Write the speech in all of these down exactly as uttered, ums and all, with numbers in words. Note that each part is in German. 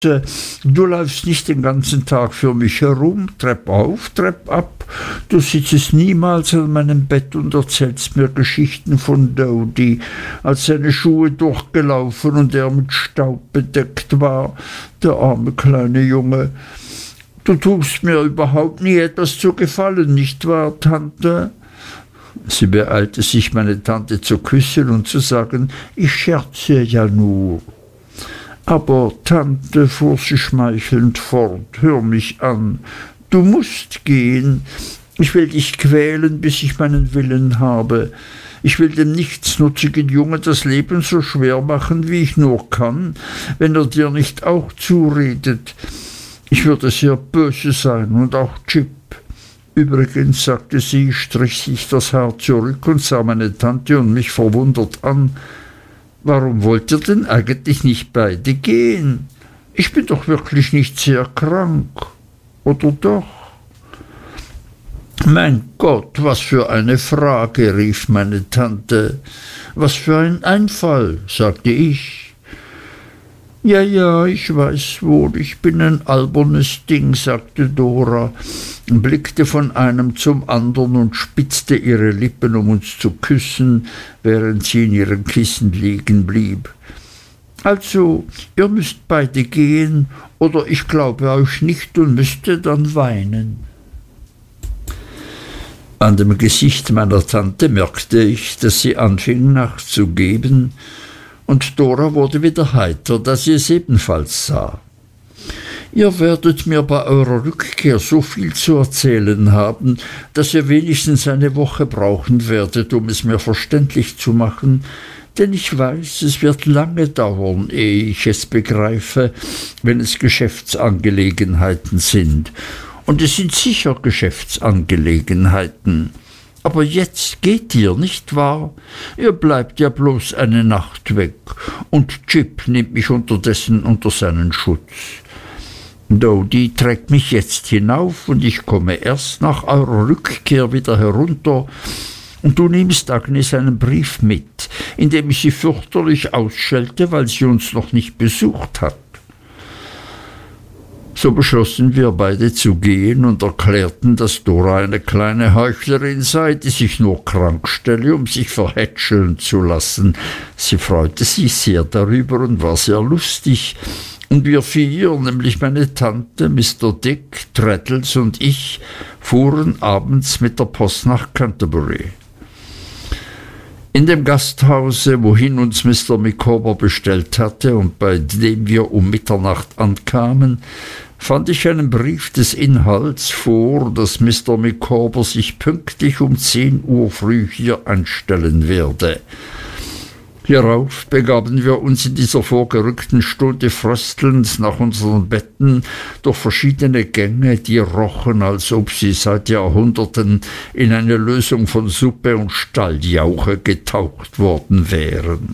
Du läufst nicht den ganzen Tag für mich herum, Trepp auf, Trepp ab. Du sitzest niemals an meinem Bett und erzählst mir Geschichten von Dodi, als seine Schuhe durchgelaufen und er mit Staub bedeckt war, der arme kleine Junge. Du tust mir überhaupt nie etwas zu gefallen, nicht wahr, Tante? Sie beeilte sich, meine Tante zu küssen und zu sagen, ich scherze ja nur. Aber, Tante, fuhr sie schmeichelnd fort, hör mich an. Du musst gehen. Ich will dich quälen, bis ich meinen Willen habe. Ich will dem nichtsnutzigen Jungen das Leben so schwer machen, wie ich nur kann, wenn er dir nicht auch zuredet. Ich würde sehr böse sein und auch Jip. Übrigens, sagte sie, strich sich das Haar zurück und sah meine Tante und mich verwundert an. Warum wollt ihr denn eigentlich nicht beide gehen? Ich bin doch wirklich nicht sehr krank. Oder doch? Mein Gott, was für eine Frage, rief meine Tante. Was für ein Einfall, sagte ich. Ja, ja, ich weiß wohl, ich bin ein albernes Ding, sagte Dora, blickte von einem zum anderen und spitzte ihre Lippen, um uns zu küssen, während sie in ihrem Kissen liegen blieb. Also, ihr müsst beide gehen, oder ich glaube euch nicht und müsste dann weinen. An dem Gesicht meiner Tante merkte ich, dass sie anfing nachzugeben, und Dora wurde wieder heiter, da sie es ebenfalls sah. Ihr werdet mir bei eurer Rückkehr so viel zu erzählen haben, dass ihr wenigstens eine Woche brauchen werdet, um es mir verständlich zu machen, denn ich weiß, es wird lange dauern, ehe ich es begreife, wenn es Geschäftsangelegenheiten sind. Und es sind sicher Geschäftsangelegenheiten. Aber jetzt geht ihr, nicht wahr? Ihr bleibt ja bloß eine Nacht weg, und Jip nimmt mich unterdessen unter seinen Schutz. Dodi trägt mich jetzt hinauf, und ich komme erst nach eurer Rückkehr wieder herunter, und du nimmst Agnes einen Brief mit, in dem ich sie fürchterlich ausschelte, weil sie uns noch nicht besucht hat. So beschlossen wir beide zu gehen und erklärten, dass Dora eine kleine Heuchlerin sei, die sich nur krank stelle, um sich verhätscheln zu lassen. Sie freute sich sehr darüber und war sehr lustig. Und wir vier, nämlich meine Tante, Mister Dick, Traddles und ich, fuhren abends mit der Post nach Canterbury. In dem Gasthause, wohin uns Mister Micawber bestellt hatte und bei dem wir um Mitternacht ankamen, fand ich einen Brief des Inhalts vor, dass Mister Micawber sich pünktlich um zehn Uhr früh hier einstellen werde. Hierauf begaben wir uns in dieser vorgerückten Stunde fröstelnd nach unseren Betten durch verschiedene Gänge, die rochen, als ob sie seit Jahrhunderten in eine Lösung von Suppe und Stalljauche getaucht worden wären.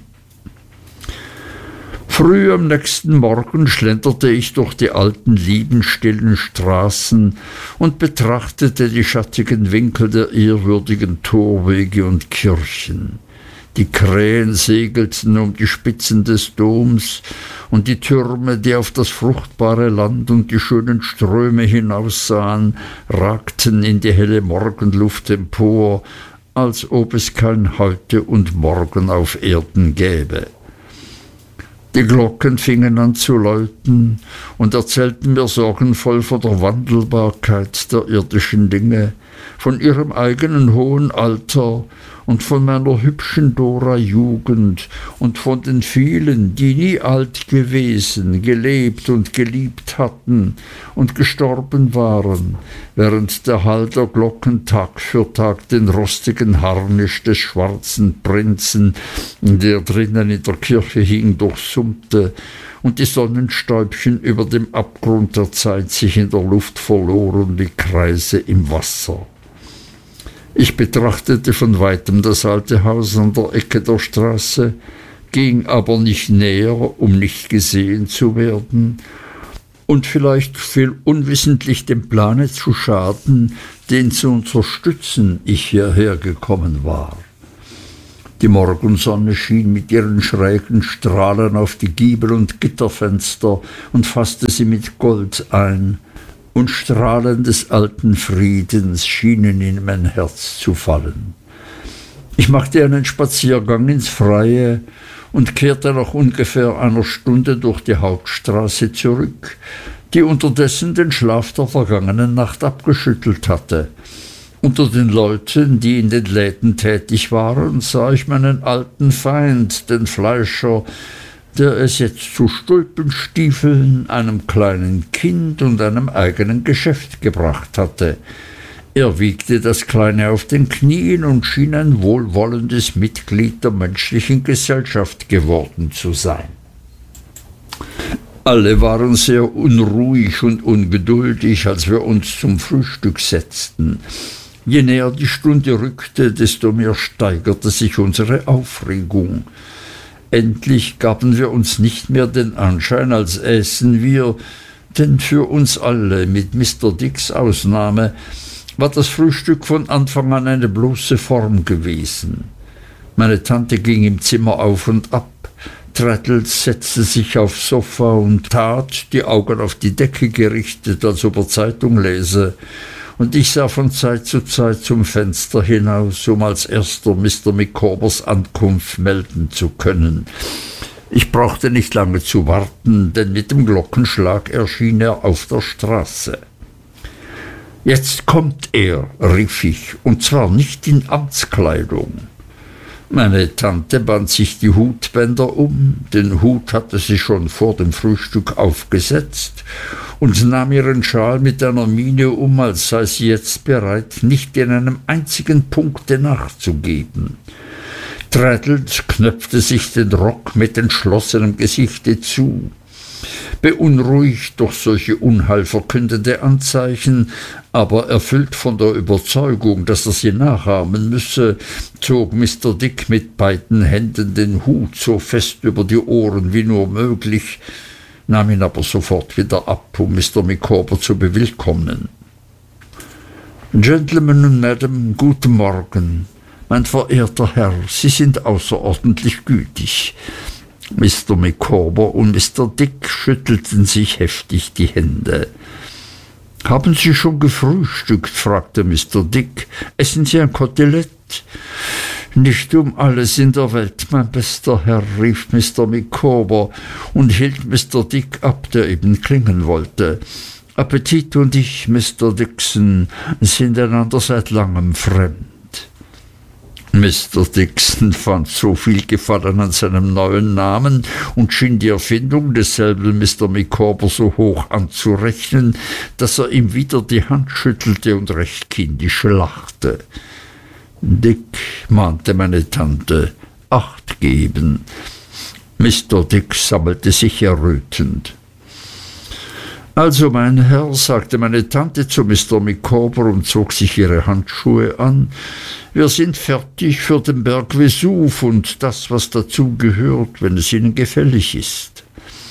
Früh am nächsten Morgen schlenderte ich durch die alten, lieben, stillen Straßen und betrachtete die schattigen Winkel der ehrwürdigen Torwege und Kirchen. Die Krähen segelten um die Spitzen des Doms, und die Türme, die auf das fruchtbare Land und die schönen Ströme hinaussahen, ragten in die helle Morgenluft empor, als ob es kein Heute und Morgen auf Erden gäbe. Die Glocken fingen an zu läuten und erzählten mir sorgenvoll von der Wandelbarkeit der irdischen Dinge, von ihrem eigenen hohen Alter und von meiner hübschen Dora Jugend und von den vielen, die nie alt gewesen, gelebt und geliebt hatten und gestorben waren, während der Hall der Glocken Tag für Tag den rostigen Harnisch des schwarzen Prinzen, der drinnen in der Kirche hing, durchsummte und die Sonnenstäubchen über dem Abgrund der Zeit sich in der Luft verloren wie Kreise im Wasser. Ich betrachtete von weitem das alte Haus an der Ecke der Straße, ging aber nicht näher, um nicht gesehen zu werden und vielleicht fiel unwissentlich dem Plane zu Schaden, den zu unterstützen ich hierher gekommen war. Die Morgensonne schien mit ihren schrägen Strahlen auf die Giebel und Gitterfenster und fasste sie mit Gold ein, und Strahlen des alten Friedens schienen in mein Herz zu fallen. Ich machte einen Spaziergang ins Freie und kehrte nach ungefähr einer Stunde durch die Hauptstraße zurück, die unterdessen den Schlaf der vergangenen Nacht abgeschüttelt hatte. Unter den Leuten, die in den Läden tätig waren, sah ich meinen alten Feind, den Fleischer, der es jetzt zu Stulpenstiefeln, einem kleinen Kind und einem eigenen Geschäft gebracht hatte. Er wiegte das Kleine auf den Knien und schien ein wohlwollendes Mitglied der menschlichen Gesellschaft geworden zu sein. Alle waren sehr unruhig und ungeduldig, als wir uns zum Frühstück setzten. Je näher die Stunde rückte, desto mehr steigerte sich unsere Aufregung. Endlich gaben wir uns nicht mehr den Anschein, als äßen wir, denn für uns alle, mit Mister Dicks Ausnahme, war das Frühstück von Anfang an eine bloße Form gewesen. Meine Tante ging im Zimmer auf und ab, Traddles setzte sich aufs Sofa und tat, die Augen auf die Decke gerichtet, als ob er Zeitung lese, und ich sah von Zeit zu Zeit zum Fenster hinaus, um als erster Mister Micawbers Ankunft melden zu können. Ich brauchte nicht lange zu warten, denn mit dem Glockenschlag erschien er auf der Straße. »Jetzt kommt er«, rief ich, und zwar nicht in Amtskleidung. Meine Tante band sich die Hutbänder um, den Hut hatte sie schon vor dem Frühstück aufgesetzt, und nahm ihren Schal mit einer Miene um, als sei sie jetzt bereit, nicht in einem einzigen Punkte nachzugeben. Traddles knöpfte sich den Rock mit entschlossenem Gesichte zu. Beunruhigt durch solche unheilverkündende Anzeichen, aber erfüllt von der Überzeugung, dass er sie nachahmen müsse, zog Mister Dick mit beiden Händen den Hut so fest über die Ohren wie nur möglich, nahm ihn aber sofort wieder ab, um Mister Micawber zu bewillkommnen. »Gentlemen und Madam, guten Morgen. Mein verehrter Herr, Sie sind außerordentlich gütig.« Mister Micawber und Mister Dick schüttelten sich heftig die Hände. »Haben Sie schon gefrühstückt?« fragte Mister Dick. »Essen Sie ein Kotelett?« »Nicht um alles in der Welt, mein bester Herr«, rief Mister Micawber und hielt Mister Dick ab, der eben klingen wollte. »Appetit und ich, Mister Dixon, sind einander seit langem fremd.« Mister Dixon fand so viel Gefallen an seinem neuen Namen und schien die Erfindung desselben Mister Micawber so hoch anzurechnen, dass er ihm wieder die Hand schüttelte und recht kindisch lachte. »Dick«, mahnte meine Tante, »Acht geben.« Mister Dick sammelte sich errötend. »Also, mein Herr«, sagte meine Tante zu Mister Micawber und zog sich ihre Handschuhe an, »wir sind fertig für den Berg Vesuv und das, was dazu gehört, wenn es Ihnen gefällig ist.«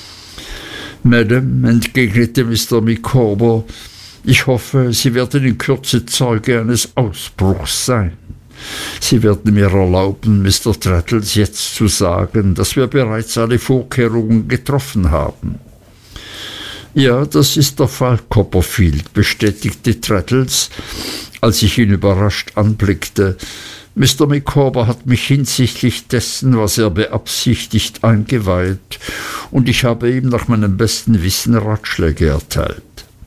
»Madame«, entgegnete Mister Micawber, »ich hoffe, Sie werden in Kürze Zeuge eines Ausbruchs sein. Sie werden mir erlauben, Mister Traddles jetzt zu sagen, dass wir bereits alle Vorkehrungen getroffen haben.« »Ja, das ist der Fall, Copperfield«, bestätigte Traddles, als ich ihn überrascht anblickte. »Mister Micawber hat mich hinsichtlich dessen, was er beabsichtigt, eingeweiht, und ich habe ihm nach meinem besten Wissen Ratschläge erteilt.«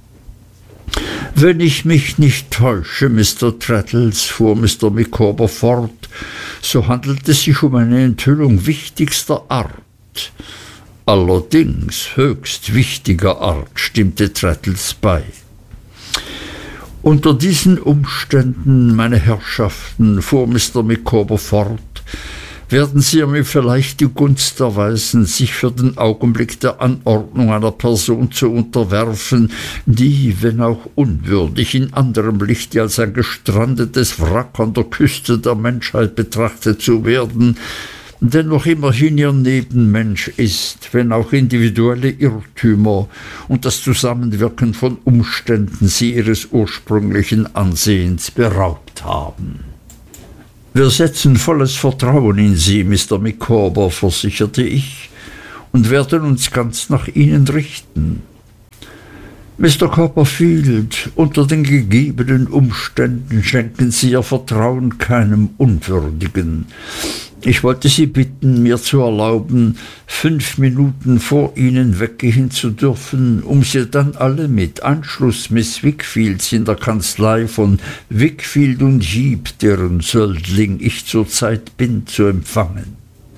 »Wenn ich mich nicht täusche, Mister Traddles«, fuhr Mister Micawber fort, »so handelt es sich um eine Enthüllung wichtigster Art.« »Allerdings höchst wichtiger Art«, stimmte Traddles bei. »Unter diesen Umständen, meine Herrschaften«, fuhr Mister Micawber fort, »werden Sie mir vielleicht die Gunst erweisen, sich für den Augenblick der Anordnung einer Person zu unterwerfen, die, wenn auch unwürdig, in anderem Lichte als ein gestrandetes Wrack an der Küste der Menschheit betrachtet zu werden, dennoch immerhin ihr Nebenmensch ist, wenn auch individuelle Irrtümer und das Zusammenwirken von Umständen sie ihres ursprünglichen Ansehens beraubt haben.« Wir setzen volles Vertrauen in Sie, Mister Micawber, versicherte ich, und werden uns ganz nach Ihnen richten. Mister Copperfield, unter den gegebenen Umständen schenken Sie Ihr Vertrauen keinem Unwürdigen. Ich wollte Sie bitten, mir zu erlauben, fünf Minuten vor Ihnen weggehen zu dürfen, um Sie dann alle mit Einschluss Miss Wickfields in der Kanzlei von Wickfield und Heep, deren Söldling ich zurzeit bin, zu empfangen.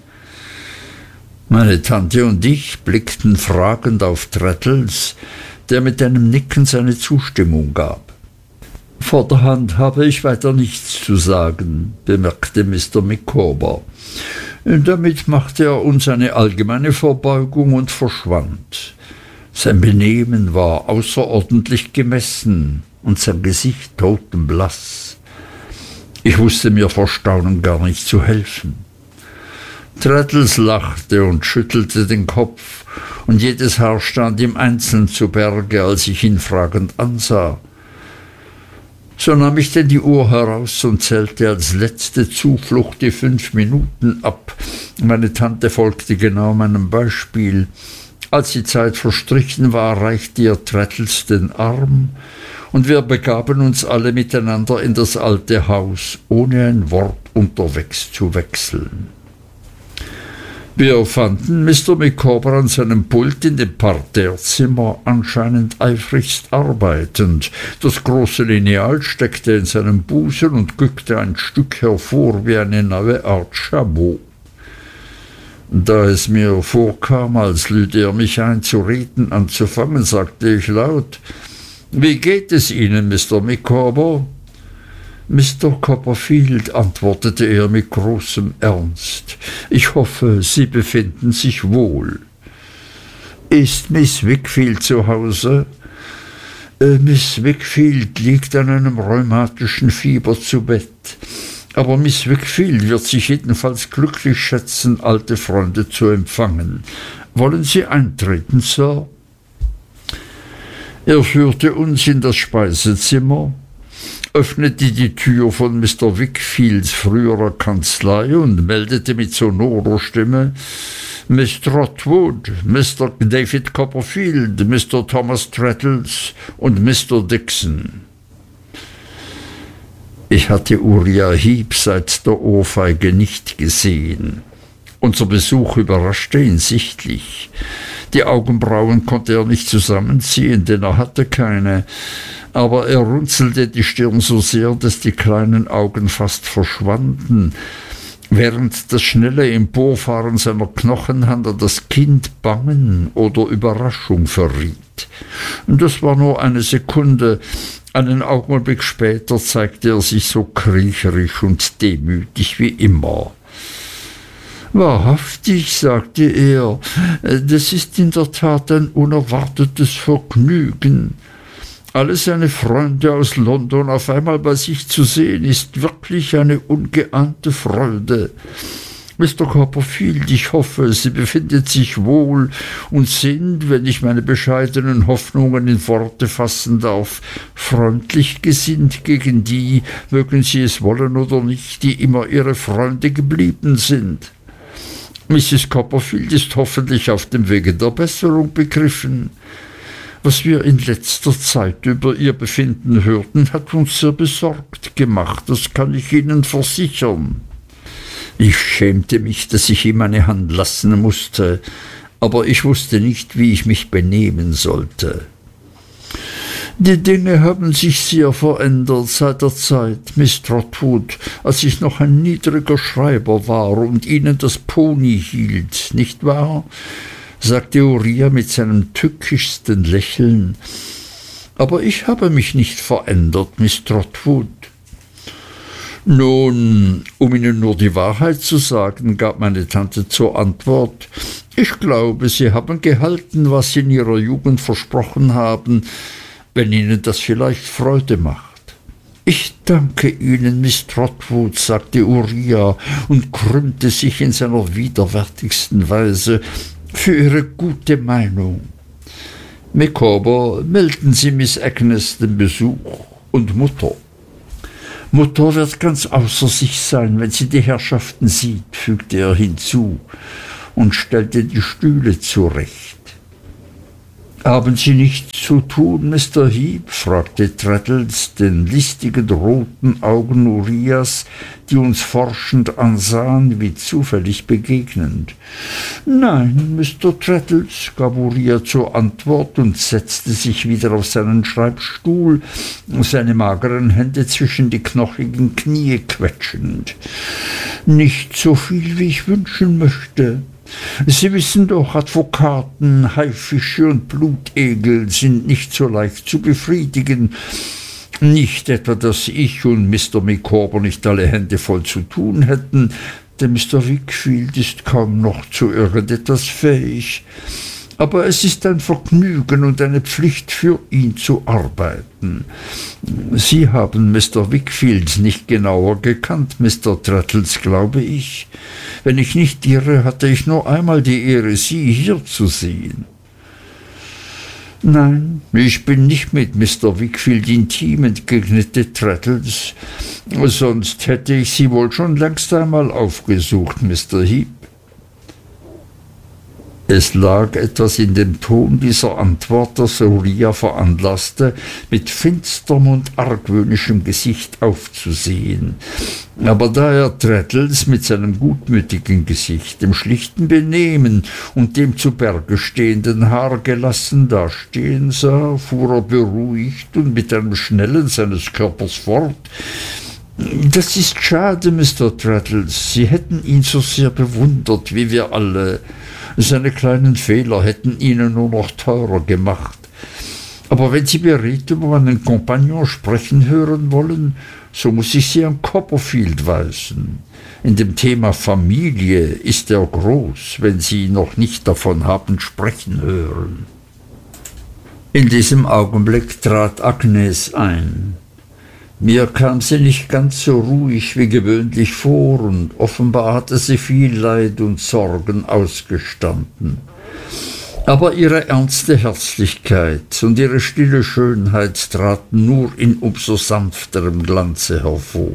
Meine Tante und ich blickten fragend auf Traddles, der mit einem Nicken seine Zustimmung gab. »Vorderhand habe ich weiter nichts zu sagen«, bemerkte Mister Micawber. Damit machte er uns eine allgemeine Verbeugung und verschwand. Sein Benehmen war außerordentlich gemessen und sein Gesicht totenblaß. Ich wusste mir vor Staunen gar nicht zu helfen. Traddles lachte und schüttelte den Kopf, und jedes Haar stand ihm einzeln zu Berge, als ich ihn fragend ansah. So nahm ich denn die Uhr heraus und zählte als letzte Zuflucht die fünf Minuten ab. Meine Tante folgte genau meinem Beispiel. Als die Zeit verstrichen war, reichte ihr Traddles den Arm, und wir begaben uns alle miteinander in das alte Haus, ohne ein Wort unterwegs zu wechseln. Wir fanden Mister Micawber an seinem Pult in dem Parterrezimmer anscheinend eifrigst arbeitend. Das große Lineal steckte in seinem Busen und guckte ein Stück hervor wie eine neue Art Jabot. Da es mir vorkam, als lüde er mich ein, zu reden anzufangen, sagte ich laut: »Wie geht es Ihnen, Mister Micawber?« »Mister Copperfield«, antwortete er mit großem Ernst, »ich hoffe, Sie befinden sich wohl.« »Ist Miss Wickfield zu Hause?« äh, »Miss Wickfield liegt an einem rheumatischen Fieber zu Bett. Aber Miss Wickfield wird sich jedenfalls glücklich schätzen, alte Freunde zu empfangen. Wollen Sie eintreten, Sir?« Er führte uns in das Speisezimmer, öffnete die Tür von Mister Wickfields früherer Kanzlei und meldete mit sonorer Stimme: »Miss Trotwood, Mister David Copperfield, Mister Thomas Traddles und Mister Dixon.« Ich hatte Uriah Heep seit der Ohrfeige nicht gesehen. Unser Besuch überraschte ihn sichtlich. Die Augenbrauen konnte er nicht zusammenziehen, denn er hatte keine, aber er runzelte die Stirn so sehr, dass die kleinen Augen fast verschwanden, während das schnelle Emporfahren seiner Knochenhand an das Kind Bangen oder Überraschung verriet. Das war nur eine Sekunde. Einen Augenblick später zeigte er sich so kriecherisch und demütig wie immer. »Wahrhaftig«, sagte er, »das ist in der Tat ein unerwartetes Vergnügen. Alle seine Freunde aus London auf einmal bei sich zu sehen, ist wirklich eine ungeahnte Freude. Mister Copperfield, ich hoffe, Sie befinden sich wohl und sind, wenn ich meine bescheidenen Hoffnungen in Worte fassen darf, freundlich gesinnt gegen die, mögen Sie es wollen oder nicht, die immer Ihre Freunde geblieben sind. Misses Copperfield ist hoffentlich auf dem Wege der Besserung begriffen. Was wir in letzter Zeit über ihr Befinden hörten, hat uns sehr besorgt gemacht, das kann ich Ihnen versichern.« Ich schämte mich, dass ich ihm meine Hand lassen musste, aber ich wusste nicht, wie ich mich benehmen sollte. »Die Dinge haben sich sehr verändert seit der Zeit, Miss Trotwood, als ich noch ein niedriger Schreiber war und Ihnen das Pony hielt, nicht wahr?« sagte Uriah mit seinem tückischsten Lächeln. »Aber ich habe mich nicht verändert, Miss Trotwood.« »Nun, um Ihnen nur die Wahrheit zu sagen«, gab meine Tante zur Antwort, »ich glaube, Sie haben gehalten, was Sie in Ihrer Jugend versprochen haben, wenn Ihnen das vielleicht Freude macht.« »Ich danke Ihnen, Miss Trotwood«, sagte Uriah und krümmte sich in seiner widerwärtigsten Weise, »für Ihre gute Meinung. Micawber, melden Sie Miss Agnes den Besuch und Mutter.« Mutter wird ganz außer sich sein, wenn sie die Herrschaften sieht, fügte er hinzu und stellte die Stühle zurecht. »Haben Sie nichts zu tun, Mister Heep?« fragte Traddles den listigen roten Augen Uriahs, die uns forschend ansahen, wie zufällig begegnend. »Nein, Mister Traddles«, gab Uriah zur Antwort und setzte sich wieder auf seinen Schreibstuhl, seine mageren Hände zwischen die knochigen Knie quetschend. »Nicht so viel, wie ich wünschen möchte. Sie wissen doch, Advokaten, Haifische und Blutegel sind nicht so leicht zu befriedigen. Nicht etwa, dass ich und Mister Micawber nicht alle Hände voll zu tun hätten, denn Mister Wickfield ist kaum noch zu irgendetwas fähig. Aber es ist ein Vergnügen und eine Pflicht für ihn zu arbeiten. Sie haben Mister Wickfield nicht genauer gekannt, Mister Traddles, glaube ich. Wenn ich nicht irre, hatte ich nur einmal die Ehre, Sie hier zu sehen.« »Nein, ich bin nicht mit Mister Wickfield intim«, entgegnete Traddles. »Sonst hätte ich Sie wohl schon längst einmal aufgesucht, Mister Heep.« Es lag etwas in dem Ton dieser Antwort, das Uriah veranlasste, mit finsterem und argwöhnischem Gesicht aufzusehen. Aber da er Traddles mit seinem gutmütigen Gesicht, dem schlichten Benehmen und dem zu Berge stehenden Haar gelassen dastehen sah, fuhr er beruhigt und mit einem Schnellen seines Körpers fort: »Das ist schade, Mister Traddles. Sie hätten ihn so sehr bewundert, wie wir alle. Seine kleinen Fehler hätten Ihnen nur noch teurer gemacht. Aber wenn Sie beredt über meinen Kompagnon sprechen hören wollen, so muss ich Sie an Copperfield weisen. In dem Thema Familie ist er groß, wenn Sie noch nicht davon haben sprechen hören.« In diesem Augenblick trat Agnes ein. Mir kam sie nicht ganz so ruhig wie gewöhnlich vor, und offenbar hatte sie viel Leid und Sorgen ausgestanden. Aber ihre ernste Herzlichkeit und ihre stille Schönheit traten nur in umso sanfterem Glanze hervor.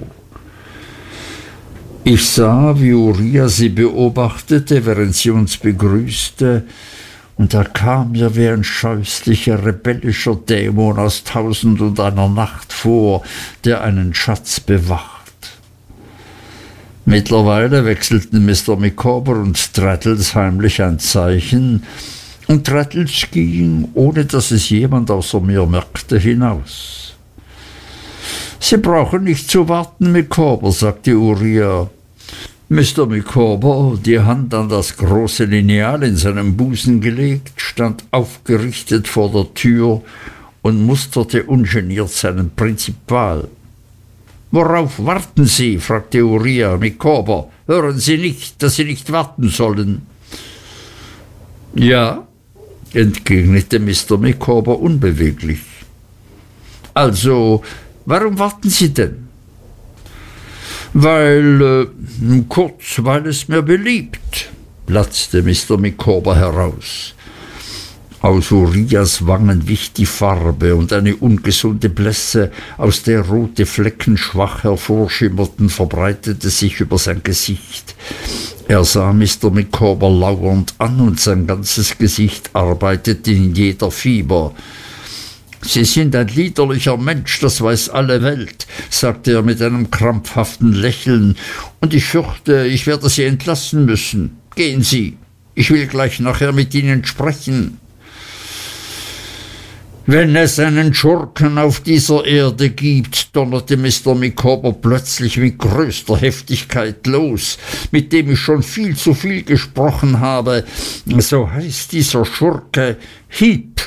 Ich sah, wie Uriah sie beobachtete, während sie uns begrüßte, und er kam mir wie ein scheußlicher, rebellischer Dämon aus Tausend und einer Nacht vor, der einen Schatz bewacht. Mittlerweile wechselten Mister Micawber und Traddles heimlich ein Zeichen, und Traddles ging, ohne dass es jemand außer mir merkte, hinaus. »Sie brauchen nicht zu warten, Micawber«, sagte Uriah. Mister Micawber, die Hand an das große Lineal in seinem Busen gelegt, stand aufgerichtet vor der Tür und musterte ungeniert seinen Prinzipal. »Worauf warten Sie?« fragte Uriah Micawber. »Hören Sie nicht, dass Sie nicht warten sollen?« »Ja«, entgegnete Mister Micawber unbeweglich. »Also, warum warten Sie denn?« »Weil, äh, kurz, weil es mir beliebt«, platzte Mister Micawber heraus. Aus Uriahs Wangen wich die Farbe, und eine ungesunde Blässe, aus der rote Flecken schwach hervorschimmerten, verbreitete sich über sein Gesicht. Er sah Mister Micawber lauernd an, und sein ganzes Gesicht arbeitete in jeder Fiber. »Sie sind ein liederlicher Mensch, das weiß alle Welt«, sagte er mit einem krampfhaften Lächeln, »und ich fürchte, ich werde Sie entlassen müssen. Gehen Sie, ich will gleich nachher mit Ihnen sprechen.« »Wenn es einen Schurken auf dieser Erde gibt«, donnerte Mister Micawber plötzlich mit größter Heftigkeit los, »mit dem ich schon viel zu viel gesprochen habe, so heißt dieser Schurke Heep.«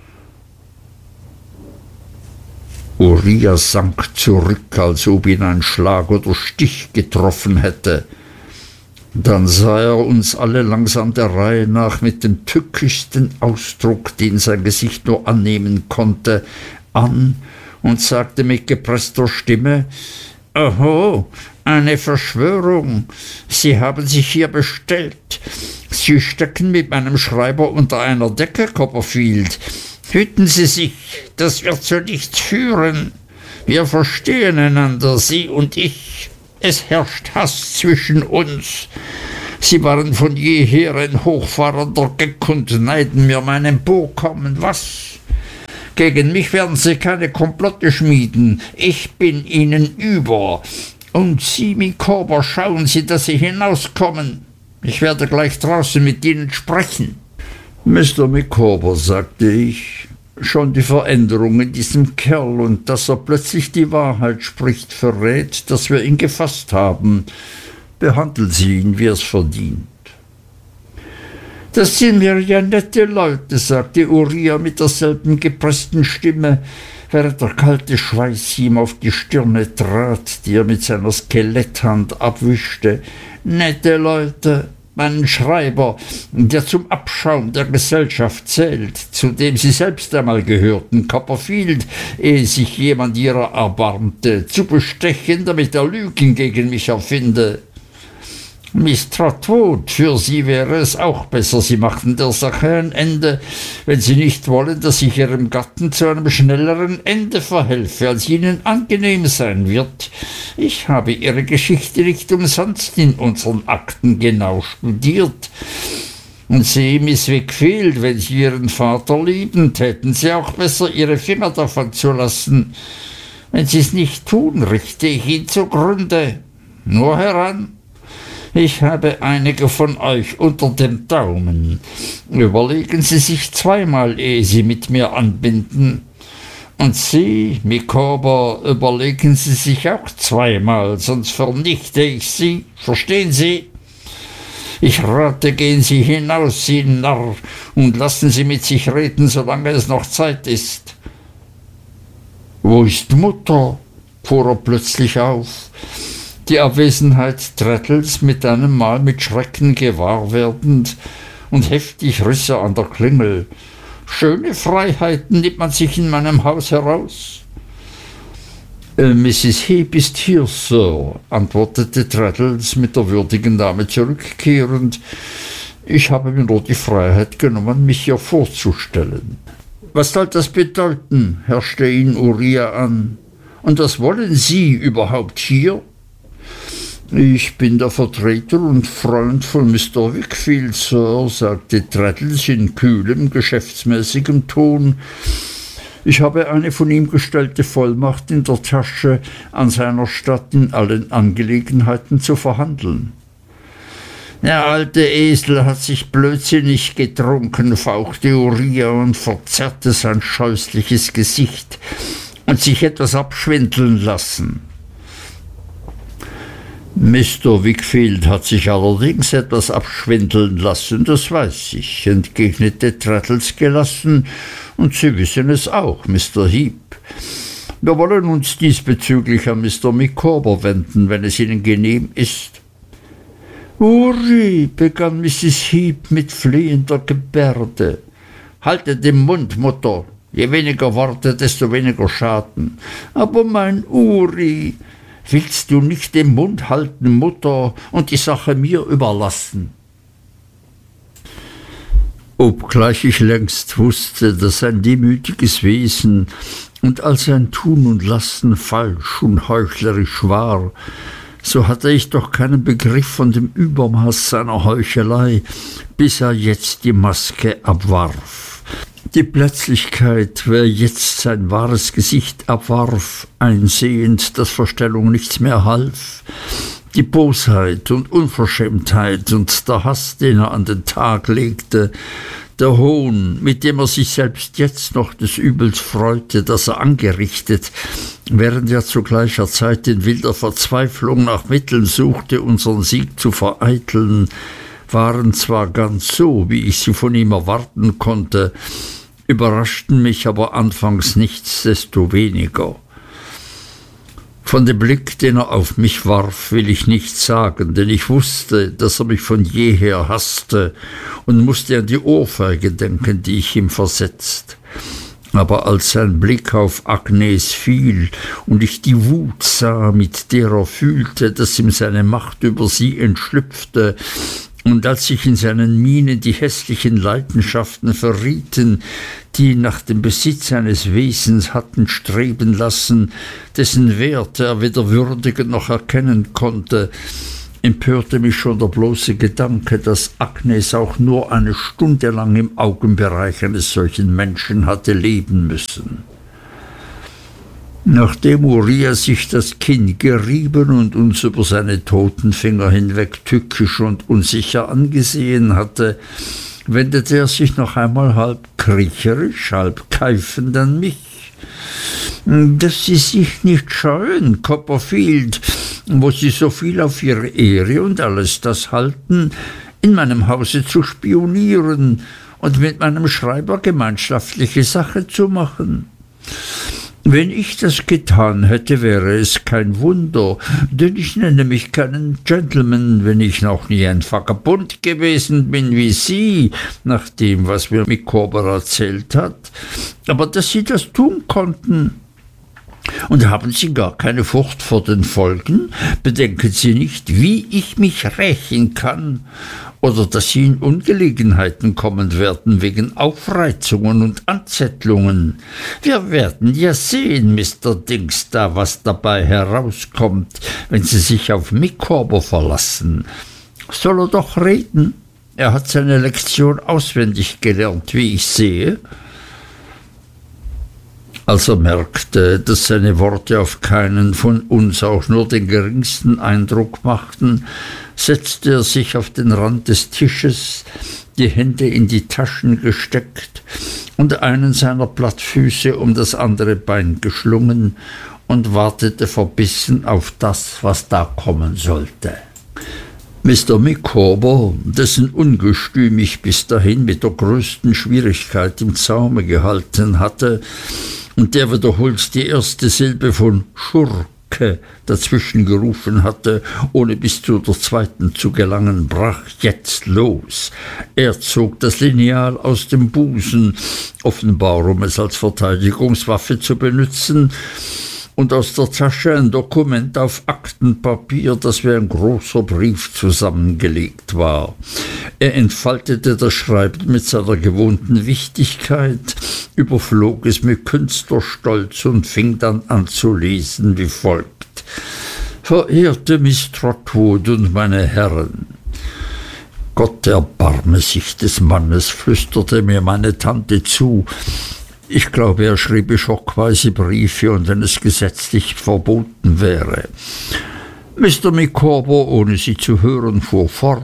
Uriah sank zurück, als ob ihn ein Schlag oder Stich getroffen hätte. Dann sah er uns alle langsam der Reihe nach mit dem tückischsten Ausdruck, den sein Gesicht nur annehmen konnte, an und sagte mit gepresster Stimme: »Oho, eine Verschwörung. Sie haben sich hier bestellt. Sie stecken mit meinem Schreiber unter einer Decke, Copperfield. Hüten Sie sich, das wird zu nichts führen. Wir verstehen einander, Sie und ich. Es herrscht Hass zwischen uns. Sie waren von jeher ein hochfahrender Geck und neiden mir mein Emporkommen. Was? Gegen mich werden Sie keine Komplotte schmieden. Ich bin Ihnen über. Und Sie, Micawber, schauen Sie, dass Sie hinauskommen. Ich werde gleich draußen mit Ihnen sprechen. Mister Micawber, sagte ich, schon die Veränderung in diesem Kerl und dass er plötzlich die Wahrheit spricht, verrät, dass wir ihn gefasst haben. Behandeln Sie ihn, wie er es verdient. Das sind mir ja nette Leute, sagte Uriah mit derselben gepressten Stimme, während der kalte Schweiß ihm auf die Stirne trat, die er mit seiner Skeletthand abwischte. Nette Leute, meinen Schreiber, der zum Abschaum der Gesellschaft zählt, zu dem Sie selbst einmal gehörten, Copperfield, ehe sich jemand Ihrer erbarmte, zu bestechen, damit er Lügen gegen mich erfinde. Miss Trotwood, für Sie wäre es auch besser, Sie machten der Sache ein Ende, wenn Sie nicht wollen, dass ich Ihrem Gatten zu einem schnelleren Ende verhelfe, als Ihnen angenehm sein wird. Ich habe Ihre Geschichte nicht umsonst in unseren Akten genau studiert. Und Sie, Miss Wickfield, wenn Sie Ihren Vater lieben, täten Sie auch besser, Ihre Finger davon zu lassen. Wenn Sie es nicht tun, richte ich ihn zugrunde. Nur heran. Ich habe einige von euch unter dem Daumen. Überlegen Sie sich zweimal, ehe Sie mit mir anbinden. Und Sie, Micawber, überlegen Sie sich auch zweimal, sonst vernichte ich Sie. Verstehen Sie? Ich rate, gehen Sie hinaus, Sie Narr, und lassen Sie mit sich reden, solange es noch Zeit ist. Wo ist Mutter? Fuhr er plötzlich auf. Die Abwesenheit Traddles mit einem Mal mit Schrecken gewahr werdend, und heftig riß er an der Klingel. Schöne Freiheiten nimmt man sich in meinem Haus heraus. Äh, Misses Heep ist hier, Sir, antwortete Traddles mit der würdigen Dame zurückkehrend. Ich habe mir nur die Freiheit genommen, mich hier vorzustellen. Was soll das bedeuten? Herrschte ihn Uriah an. Und was wollen Sie überhaupt hier? Ich bin der Vertreter und Freund von Mister Wickfield, Sir, sagte Traddles in kühlem, geschäftsmäßigem Ton. Ich habe eine von ihm gestellte Vollmacht in der Tasche, an seiner Statt in allen Angelegenheiten zu verhandeln. Der alte Esel hat sich blödsinnig getrunken, fauchte Uriah und verzerrte sein scheußliches Gesicht und sich etwas abschwindeln lassen. Mister Wickfield hat sich allerdings etwas abschwindeln lassen, das weiß ich, entgegnete Traddles gelassen, und Sie wissen es auch, Mister Heep. Wir wollen uns diesbezüglich an Mister Micawber wenden, wenn es Ihnen genehm ist. Uri, begann Misses Heep mit flehender Gebärde. Halte den Mund, Mutter. Je weniger Worte, desto weniger Schaden. Aber mein Uri, willst du nicht den Mund halten, Mutter, und die Sache mir überlassen? Obgleich ich längst wusste, dass ein demütiges Wesen und all sein Tun und Lassen falsch und heuchlerisch war, so hatte ich doch keinen Begriff von dem Übermaß seiner Heuchelei, bis er jetzt die Maske abwarf. Die Plötzlichkeit, wer jetzt sein wahres Gesicht abwarf, einsehend, dass Verstellung nichts mehr half, die Bosheit und Unverschämtheit und der Hass, den er an den Tag legte, der Hohn, mit dem er sich selbst jetzt noch des Übels freute, das er angerichtet, während er zu gleicher Zeit in wilder Verzweiflung nach Mitteln suchte, unseren Sieg zu vereiteln, waren zwar ganz so, wie ich sie von ihm erwarten konnte, überraschten mich aber anfangs nichtsdestoweniger. Von dem Blick, den er auf mich warf, will ich nichts sagen, denn ich wusste, dass er mich von jeher hasste und musste an die Ohrfeige denken, die ich ihm versetzt. Aber als sein Blick auf Agnes fiel und ich die Wut sah, mit der er fühlte, dass ihm seine Macht über sie entschlüpfte, und als sich in seinen Mienen die hässlichen Leidenschaften verrieten, die ihn nach dem Besitz eines Wesens hatten streben lassen, dessen Wert er weder würdigen noch erkennen konnte, empörte mich schon der bloße Gedanke, dass Agnes auch nur eine Stunde lang im Augenbereich eines solchen Menschen hatte leben müssen. Nachdem Uriah sich das Kinn gerieben und uns über seine toten Finger hinweg tückisch und unsicher angesehen hatte, wendete er sich noch einmal halb kriecherisch, halb keifend an mich. »Dass Sie sich nicht scheuen, Copperfield, wo Sie so viel auf Ihre Ehre und alles das halten, in meinem Hause zu spionieren und mit meinem Schreiber gemeinschaftliche Sache zu machen. Wenn ich das getan hätte, wäre es kein Wunder, denn ich nenne mich keinen Gentleman, wenn ich noch nie ein Vagabund gewesen bin wie Sie, nach dem, was mir Micawber erzählt hat. Aber dass Sie das tun konnten. Und haben Sie gar keine Furcht vor den Folgen? Bedenken Sie nicht, wie ich mich rächen kann? Oder dass Sie in Ungelegenheiten kommen werden wegen Aufreizungen und Anzettlungen? Wir werden ja sehen, Mister Dings, da was dabei herauskommt, wenn Sie sich auf Micawber verlassen. Soll er doch reden? Er hat seine Lektion auswendig gelernt, wie ich sehe.« Als er merkte, dass seine Worte auf keinen von uns auch nur den geringsten Eindruck machten, setzte er sich auf den Rand des Tisches, die Hände in die Taschen gesteckt und einen seiner Plattfüße um das andere Bein geschlungen und wartete verbissen auf das, was da kommen sollte. Mister Micawber, dessen Ungestüm ich bis dahin mit der größten Schwierigkeit im Zaume gehalten hatte, und der wiederholt die erste Silbe von Schurke dazwischen gerufen hatte, ohne bis zu der zweiten zu gelangen, brach jetzt los. Er zog das Lineal aus dem Busen, offenbar um es als Verteidigungswaffe zu benützen, und aus der Tasche ein Dokument auf Aktenpapier, das wie ein großer Brief zusammengelegt war. Er entfaltete das Schreiben mit seiner gewohnten Wichtigkeit, überflog es mit Künstlerstolz und fing dann an zu lesen wie folgt: »Verehrte Miss Trotwood und meine Herren«, Gott erbarme sich des Mannes, flüsterte mir meine Tante zu. Ich glaube, er schriebe schockweise Briefe, und wenn es gesetzlich verboten wäre. Mister Micawber, ohne sie zu hören, fuhr fort: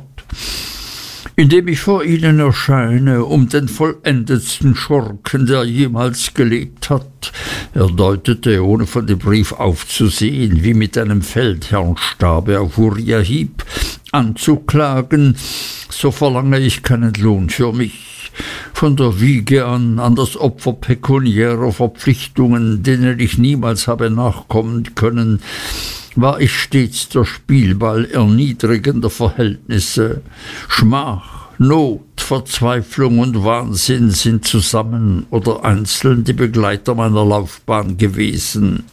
»Indem ich vor Ihnen erscheine, um den vollendetsten Schurken, der jemals gelebt hat«, er deutete, ohne von dem Brief aufzusehen, wie mit einem Feldherrnstabe auf Uriah Heep, anzuklagen, so verlange ich keinen Lohn für mich. Von der Wiege an an das Opfer pekuniärer Verpflichtungen, denen ich niemals habe nachkommen können, war ich stets der Spielball erniedrigender Verhältnisse. Schmach, Not, Verzweiflung und Wahnsinn sind zusammen oder einzeln die Begleiter meiner Laufbahn gewesen.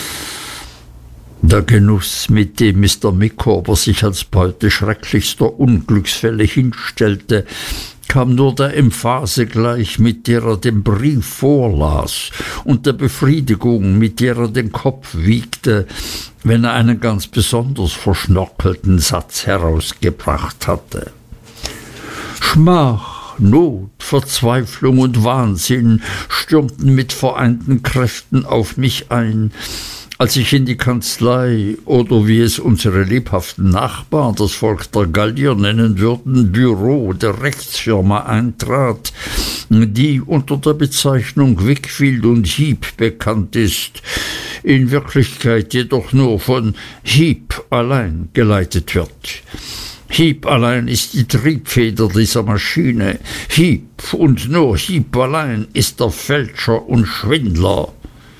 Der Genuss, mit dem Mister Micawber sich als Beute schrecklichster Unglücksfälle hinstellte, kam nur der Emphase gleich, mit der er den Brief vorlas, und der Befriedigung, mit der er den Kopf wiegte, wenn er einen ganz besonders verschnörkelten Satz herausgebracht hatte. Schmach, Not, Verzweiflung und Wahnsinn stürmten mit vereinten Kräften auf mich ein, als ich in die Kanzlei, oder wie es unsere lebhaften Nachbarn, das Volk der Gallier nennen würden, Büro der Rechtsfirma eintrat, die unter der Bezeichnung Wickfield und Heep bekannt ist, in Wirklichkeit jedoch nur von Heep allein geleitet wird. Heep allein ist die Triebfeder dieser Maschine. Heep und nur Heep allein ist der Fälscher und Schwindler.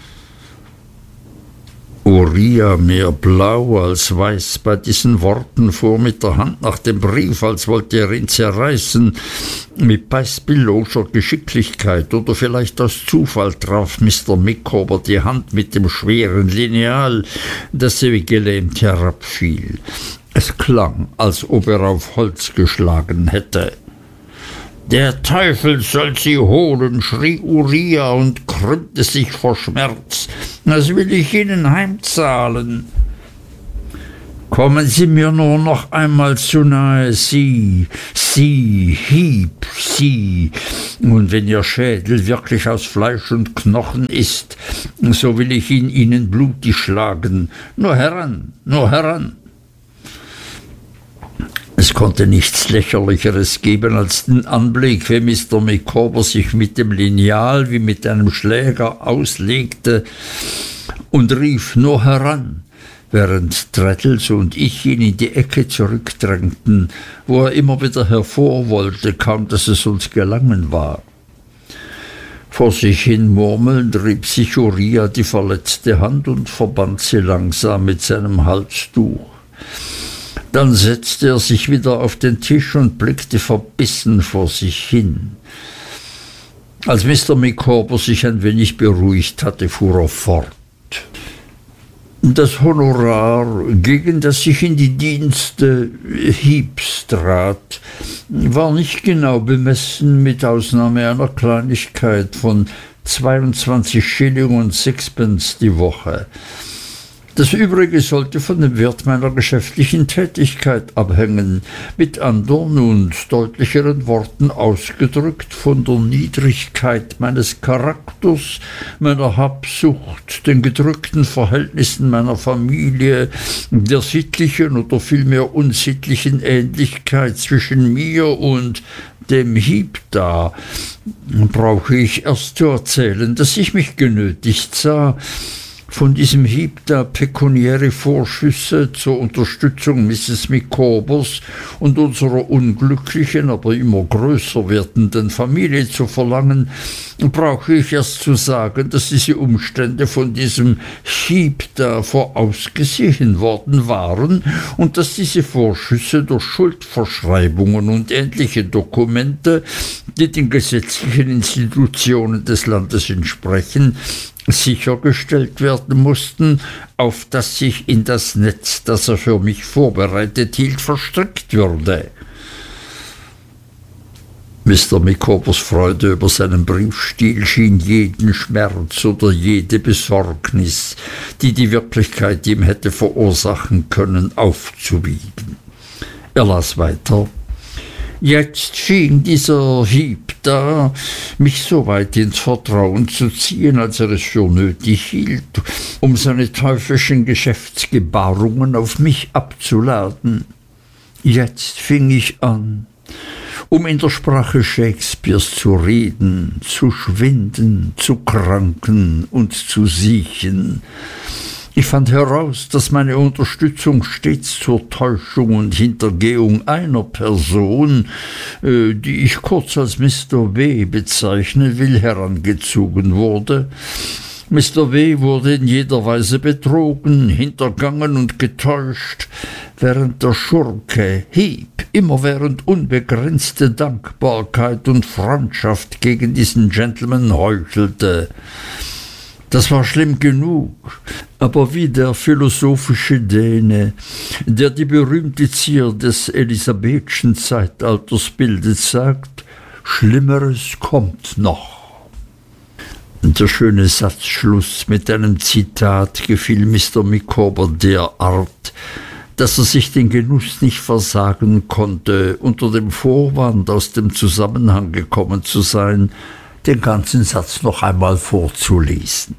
Uriah, mehr blau als weiß bei diesen Worten, fuhr mit der Hand nach dem Brief, als wollte er ihn zerreißen. Mit beispielloser Geschicklichkeit oder vielleicht aus Zufall traf Mister Micawber die Hand mit dem schweren Lineal, das wie gelähmt herabfiel. Es klang, als ob er auf Holz geschlagen hätte. »Der Teufel soll sie holen«, schrie Uriah und krümmte sich vor Schmerz. »Das will ich Ihnen heimzahlen.« »Kommen Sie mir nur noch einmal zu nahe, Sie, Sie, Heep, Sie, und wenn Ihr Schädel wirklich aus Fleisch und Knochen ist, so will ich ihn Ihnen blutig schlagen. Nur heran, nur heran!« Es konnte nichts Lächerlicheres geben als den Anblick, wie Mister Micawber sich mit dem Lineal wie mit einem Schläger auslegte und rief »Nur heran«, während Traddles und ich ihn in die Ecke zurückdrängten, wo er immer wieder hervor wollte, kaum dass es uns gelangen war. Vor sich hin murmelnd rieb sich Uriah die verletzte Hand und verband sie langsam mit seinem Halstuch. Dann setzte er sich wieder auf den Tisch und blickte verbissen vor sich hin. Als Mister Micawber sich ein wenig beruhigt hatte, fuhr er fort. Das Honorar, gegen das ich in die Dienste Heeps trat, war nicht genau bemessen, mit Ausnahme einer Kleinigkeit von zweiundzwanzig Schilling und Sixpence die Woche. Das Übrige sollte von dem Wert meiner geschäftlichen Tätigkeit abhängen, mit andern und deutlicheren Worten ausgedrückt von der Niedrigkeit meines Charakters, meiner Habsucht, den gedrückten Verhältnissen meiner Familie, der sittlichen oder vielmehr unsittlichen Ähnlichkeit zwischen mir und dem Heep da. Brauche ich erst zu erzählen, dass ich mich genötigt sah, von diesem Heep da pekuniäre Vorschüsse zur Unterstützung Misses Micawbers und unserer unglücklichen, aber immer größer werdenden Familie zu verlangen, brauche ich erst zu sagen, dass diese Umstände von diesem Heep da vorausgesehen worden waren und dass diese Vorschüsse durch Schuldverschreibungen und ähnliche Dokumente, die den gesetzlichen Institutionen des Landes entsprechen, sichergestellt werden mussten, auf das ich in das Netz, das er für mich vorbereitet hielt, verstrickt würde. Mister Micawbers Freude über seinen Briefstil schien jeden Schmerz oder jede Besorgnis, die die Wirklichkeit ihm hätte verursachen können, aufzuwiegen. Er las weiter. Jetzt fing dieser Heep da, mich so weit ins Vertrauen zu ziehen, als er es für nötig hielt, um seine teuflischen Geschäftsgebarungen auf mich abzuladen. Jetzt fing ich an, um in der Sprache Shakespeares zu reden, zu schwinden, zu kranken und zu siechen. Ich fand heraus, dass meine Unterstützung stets zur Täuschung und Hintergehung einer Person, äh, die ich kurz als Mister W. bezeichnen will, herangezogen wurde. Mister W. wurde in jeder Weise betrogen, hintergangen und getäuscht, während der Schurke Heep immerwährend unbegrenzte Dankbarkeit und Freundschaft gegen diesen Gentleman heuchelte. Das war schlimm genug, aber wie der philosophische Däne, der die berühmte Zier des elisabethschen Zeitalters bildet, sagt, Schlimmeres kommt noch. Der schöne Satzschluss mit einem Zitat gefiel Mister Micawber derart, dass er sich den Genuss nicht versagen konnte, unter dem Vorwand, aus dem Zusammenhang gekommen zu sein, den ganzen Satz noch einmal vorzulesen.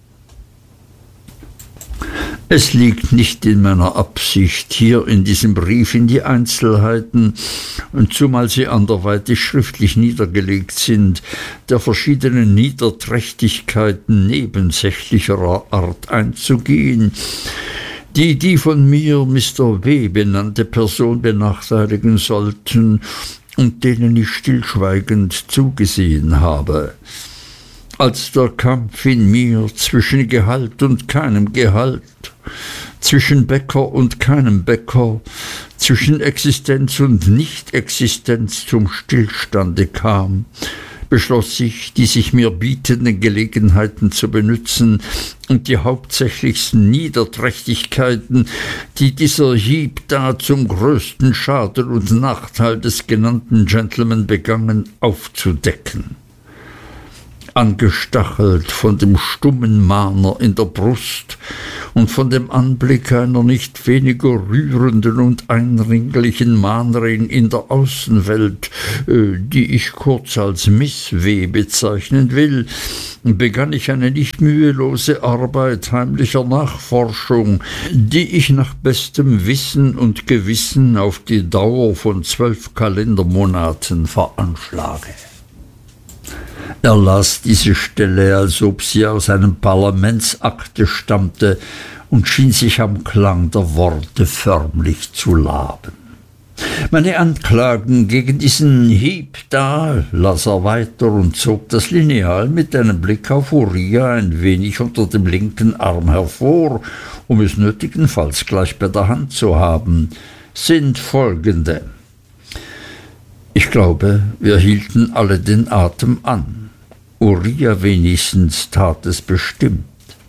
Es liegt nicht in meiner Absicht, hier in diesem Brief in die Einzelheiten, zumal sie anderweitig schriftlich niedergelegt sind, der verschiedenen Niederträchtigkeiten nebensächlicherer Art einzugehen, die die von mir Mister W. benannte Person benachteiligen sollten und denen ich stillschweigend zugesehen habe. Als der Kampf in mir zwischen Gehalt und keinem Gehalt, zwischen Bäcker und keinem Bäcker, zwischen Existenz und Nicht-Existenz zum Stillstande kam, beschloss ich, die sich mir bietenden Gelegenheiten zu benützen und die hauptsächlichsten Niederträchtigkeiten, die dieser Heep da zum größten Schaden und Nachteil des genannten Gentleman begangen, aufzudecken. Angestachelt von dem stummen Mahner in der Brust und von dem Anblick einer nicht weniger rührenden und eindringlichen Mahnerin in der Außenwelt, die ich kurz als Miss W. bezeichnen will, begann ich eine nicht mühelose Arbeit heimlicher Nachforschung, die ich nach bestem Wissen und Gewissen auf die Dauer von zwölf Kalendermonaten veranschlage. Er las diese Stelle, als ob sie aus einem Parlamentsakte stammte, und schien sich am Klang der Worte förmlich zu laben. Meine Anklagen gegen diesen Heep da, las er weiter und zog das Lineal mit einem Blick auf Uriah ein wenig unter dem linken Arm hervor, um es nötigenfalls gleich bei der Hand zu haben, sind folgende. Ich glaube, wir hielten alle den Atem an. Uriah wenigstens tat es bestimmt.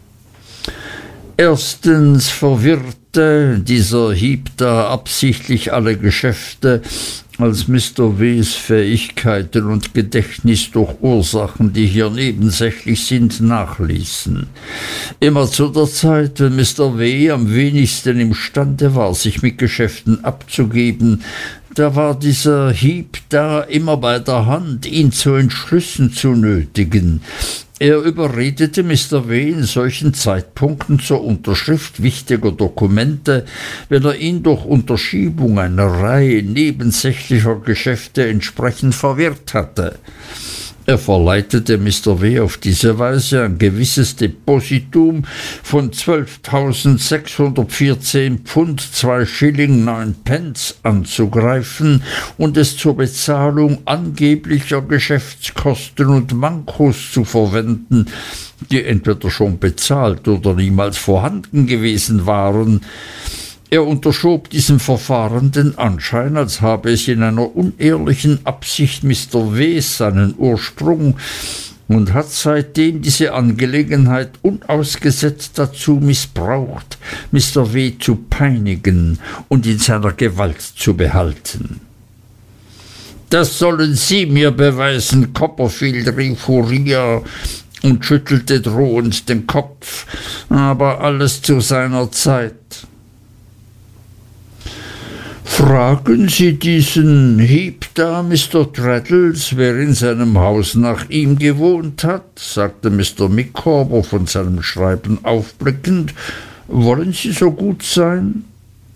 Erstens verwirrte dieser Heep da absichtlich alle Geschäfte, als Mister W.'s Fähigkeiten und Gedächtnis durch Ursachen, die hier nebensächlich sind, nachließen. Immer zu der Zeit, wenn Mister W. am wenigsten imstande war, sich mit Geschäften abzugeben, da war dieser Heep da immer bei der Hand, ihn zu Entschlüssen zu nötigen. Er überredete Mister W. in solchen Zeitpunkten zur Unterschrift wichtiger Dokumente, wenn er ihn durch Unterschiebung einer Reihe nebensächlicher Geschäfte entsprechend verwirrt hatte. Er verleitete Mister W. auf diese Weise ein gewisses Depositum von zwölftausendsechshundertvierzehn Pfund zwei Schilling neun Pence anzugreifen und es zur Bezahlung angeblicher Geschäftskosten und Mankos zu verwenden, die entweder schon bezahlt oder niemals vorhanden gewesen waren. Er unterschob diesem Verfahren den Anschein, als habe es in einer unehrlichen Absicht Mister W.'s seinen Ursprung und hat seitdem diese Angelegenheit unausgesetzt dazu missbraucht, Mister W. zu peinigen und in seiner Gewalt zu behalten. »Das sollen Sie mir beweisen, Copperfield«, rief Uriah und schüttelte drohend den Kopf, »aber alles zu seiner Zeit.« »Fragen Sie diesen Heep da, Mister Traddles, wer in seinem Haus nach ihm gewohnt hat«, sagte Mister Micawber von seinem Schreiben aufblickend. »Wollen Sie so gut sein?«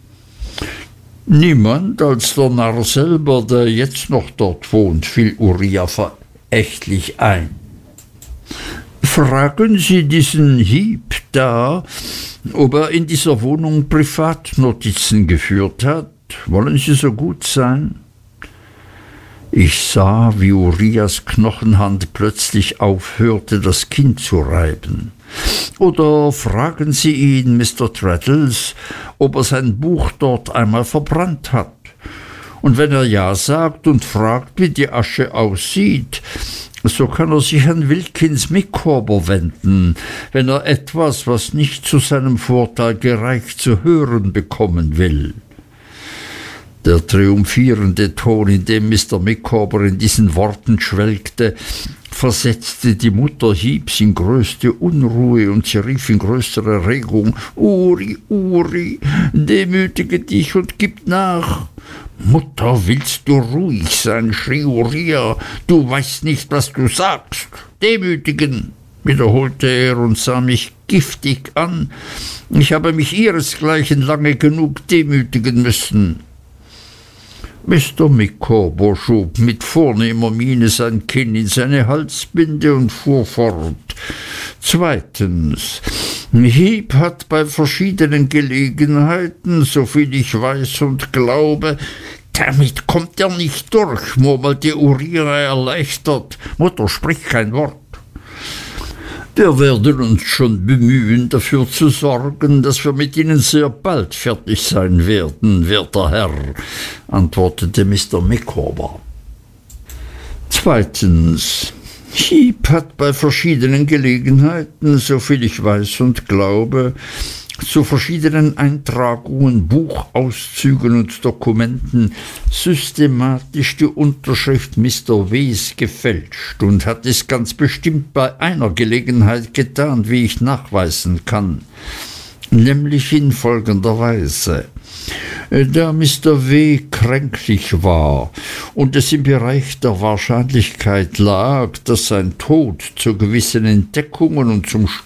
»Niemand als der Narr selber, der jetzt noch dort wohnt«, fiel Uriah verächtlich ein. »Fragen Sie diesen Heep da, ob er in dieser Wohnung Privatnotizen geführt hat. Wollen Sie so gut sein?« Ich sah, wie Uriahs Knochenhand plötzlich aufhörte, das Kinn zu reiben. »Oder fragen Sie ihn, Mister Traddles, ob er sein Buch dort einmal verbrannt hat. Und wenn er ja sagt und fragt, wie die Asche aussieht, so kann er sich an Wilkins Micawber wenden, wenn er etwas, was nicht zu seinem Vorteil gereicht, zu hören bekommen will.« Der triumphierende Ton, in dem Mister Micawber in diesen Worten schwelgte, versetzte die Mutter Heeps in größte Unruhe, und sie rief in größter Erregung: »Uri, Uri, demütige dich und gib nach!« »Mutter, willst du ruhig sein?«, schrie Uriah. »Du weißt nicht, was du sagst. Demütigen!« wiederholte er und sah mich giftig an. »Ich habe mich ihresgleichen lange genug demütigen müssen.« Mister Micawber schob mit vornehmer Miene sein Kinn in seine Halsbinde und fuhr fort. »Zweitens, Heep hat bei verschiedenen Gelegenheiten, soviel ich weiß und glaube...« »Damit kommt er nicht durch«, murmelte Uriah erleichtert. »Mutter, sprich kein Wort.« »Wir werden uns schon bemühen, dafür zu sorgen, dass wir mit Ihnen sehr bald fertig sein werden, werter Herr«, antwortete Mister Micawber. Zweitens. Heep hat bei verschiedenen Gelegenheiten, soviel ich weiß und glaube, zu verschiedenen Eintragungen, Buchauszügen und Dokumenten systematisch die Unterschrift Mister W.s gefälscht und hat es ganz bestimmt bei einer Gelegenheit getan, wie ich nachweisen kann, nämlich in folgender Weise. Da Mister W. kränklich war und es im Bereich der Wahrscheinlichkeit lag, dass sein Tod zu gewissen Entdeckungen und zum